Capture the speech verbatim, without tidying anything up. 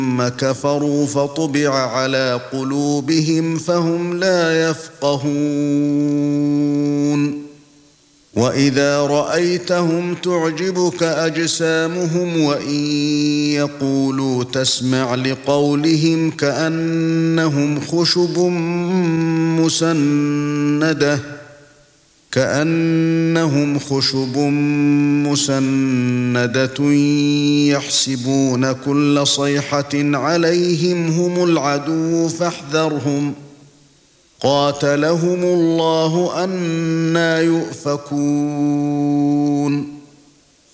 ثم كفروا فطبع على قلوبهم فهم لا يفقهون وَإِذَا رَأَيْتَهُمْ تُعْجِبُكَ أَجْسَامُهُمْ وَإِنْ يَقُولُوا تَسْمَعْ لِقَوْلِهِمْ كَأَنَّهُمْ خُشُبٌ مُّسَنَّدَةٌ كَأَنَّهُمْ خُشُبٌ مُّسَنَّدَةٌ يَحْسَبُونَ كُلَّ صَيْحَةٍ عَلَيْهِمْ هُمُ الْعَدُوُّ فَاحْذَرْهُمْ قَاتَلَهُمُ اللَّهُ أَنَّىٰ يُؤْفَكُونَ